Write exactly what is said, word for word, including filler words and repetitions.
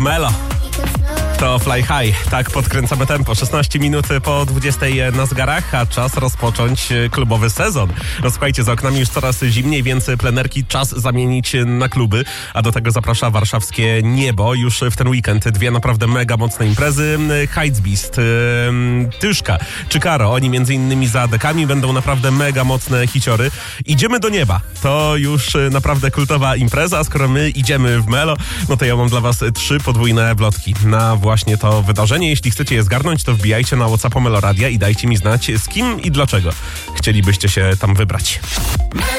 Melo. To Fly High. Tak podkręcamy tempo. szesnaście minut po dwudziestej na zegarach, a czas rozpocząć klubowy sezon. No słuchajcie, za oknami już coraz zimniej, więc plenerki czas zamienić na kluby, a do tego zaprasza warszawskie niebo. Już w ten weekend dwie naprawdę mega mocne imprezy. Heizbeast, yy, Tyszka czy Karo. Oni między innymi za dekami będą naprawdę mega mocne hiciory. Idziemy do nieba. To już naprawdę kultowa impreza. Skoro my idziemy w Melo, no to ja mam dla was trzy podwójne wlotki na właśnie to wydarzenie. Jeśli chcecie je zgarnąć, to wbijajcie na WhatsAppa Meloradia i dajcie mi znać, z kim i dlaczego chcielibyście się tam wybrać.